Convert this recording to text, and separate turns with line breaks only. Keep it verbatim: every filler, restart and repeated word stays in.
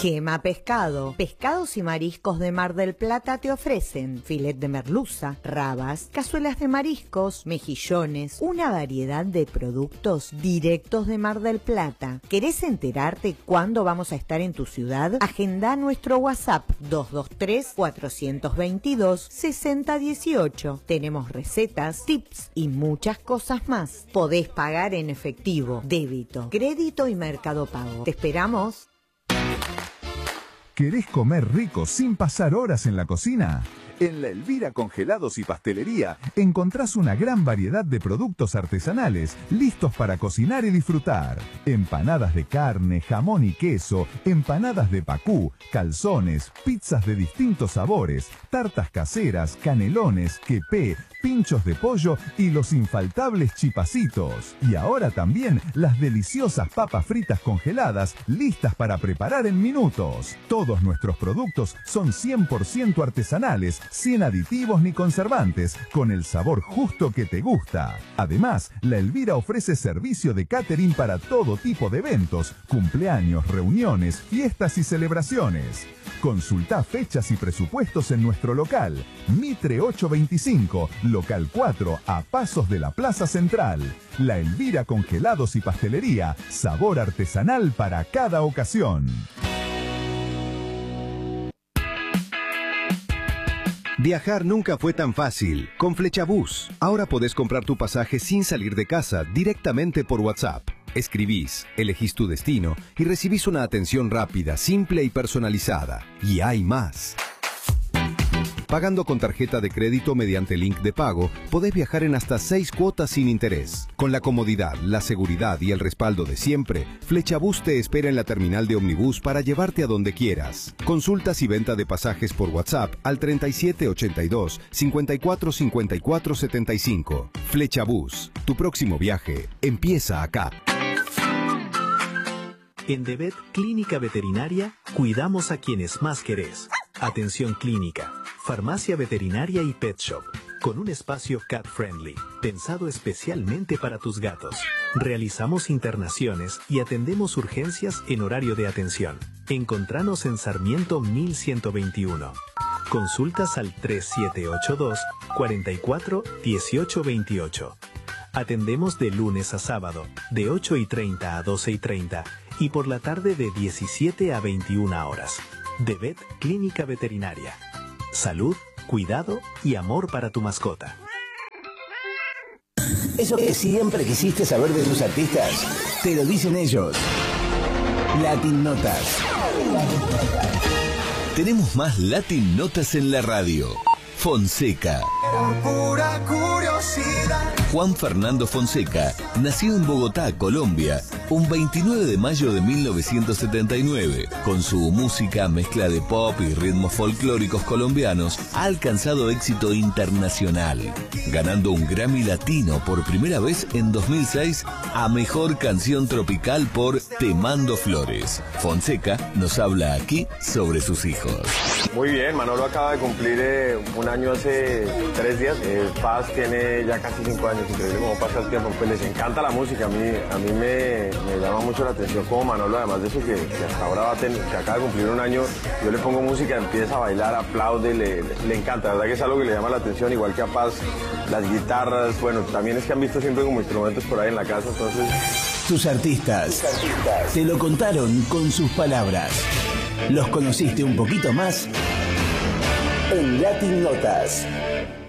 Gema Pescado. Pescados y mariscos de Mar del Plata te ofrecen filet de merluza, rabas, cazuelas de mariscos, mejillones, una variedad de productos directos de Mar del Plata. ¿Querés enterarte cuándo vamos a estar en tu ciudad? Agenda nuestro WhatsApp dos dos tres, cuatro dos dos, seis cero uno ocho. Tenemos recetas, tips y muchas cosas más. Podés pagar en efectivo, débito, crédito y Mercado Pago. Te esperamos.
¿Querés comer rico sin pasar horas en la cocina? En La Elvira Congelados y Pastelería encontrás una gran variedad de productos artesanales listos para cocinar y disfrutar. Empanadas de carne, jamón y queso, empanadas de pacú, calzones, pizzas de distintos sabores, tartas caseras, canelones, quepé, pinchos de pollo y los infaltables chipacitos. Y ahora también las deliciosas papas fritas congeladas listas para preparar en minutos. Todos nuestros productos son cien por ciento artesanales, sin aditivos ni conservantes, con el sabor justo que te gusta. Además, La Elvira ofrece servicio de catering para todo tipo de eventos, cumpleaños, reuniones, fiestas y celebraciones. Consulta fechas y presupuestos en nuestro local, Mitre ochocientos veinticinco, local cuatro, a pasos de la Plaza Central. La Elvira Congelados y Pastelería, sabor artesanal para cada ocasión.
Viajar nunca fue tan fácil. Con Flechabús, ahora podés comprar tu pasaje sin salir de casa, directamente por WhatsApp. Escribís, elegís tu destino y recibís una atención rápida, simple y personalizada. Y hay más. Pagando con tarjeta de crédito mediante link de pago, podés viajar en hasta seis cuotas sin interés. Con la comodidad, la seguridad y el respaldo de siempre, Flechabús te espera en la terminal de Omnibus para llevarte a donde quieras. Consultas y venta de pasajes por WhatsApp al treinta y siete ochenta y dos, cincuenta y cuatro cincuenta y cuatro setenta y cinco. Flechabús, tu próximo viaje empieza acá.
En Devet Clínica Veterinaria, cuidamos a quienes más querés. Atención clínica, farmacia veterinaria y pet shop, con un espacio cat friendly, pensado especialmente para tus gatos. Realizamos internaciones y atendemos urgencias en horario de atención. Encontranos en Sarmiento mil ciento veintiuno. Consultas al tres siete ocho dos, cuatro cuatro, uno ocho dos ocho. Atendemos de lunes a sábado, de ocho y treinta a doce y treinta y por la tarde de diecisiete a veintiuna horas. Devet Clínica Veterinaria. Salud, cuidado y amor para tu mascota.
Eso que siempre quisiste saber de tus artistas, te lo dicen ellos. Latin Notas.
Tenemos más Latin Notas en la radio. Fonseca.
Pura curiosidad.
Juan Fernando Fonseca nació en Bogotá, Colombia, un veintinueve de mayo de mil novecientos setenta y nueve. Con su música, mezcla de pop y ritmos folclóricos colombianos, ha alcanzado éxito internacional, ganando un Grammy Latino por primera vez en dos mil seis a Mejor Canción Tropical por Te Mando Flores. Fonseca nos habla aquí sobre sus hijos.
Muy bien, Manolo acaba de cumplir eh, un año hace tres días. Eh, Paz tiene ya casi cinco años, increíble cómo pasa el tiempo. Pues les encanta la música, a mí, a mí me, me llama mucho la atención como Manolo, además de eso que, que hasta ahora va a tener, que acaba de cumplir un año, yo le pongo música, empieza a bailar, aplaude, le, le, le encanta, la verdad que es algo que le llama la atención, igual que a Paz, las guitarras, bueno, también es que han visto siempre como instrumentos por ahí en la casa, entonces...
Tus artistas, Tus artistas te lo contaron con sus palabras. Los conociste un poquito más en Latin Notas.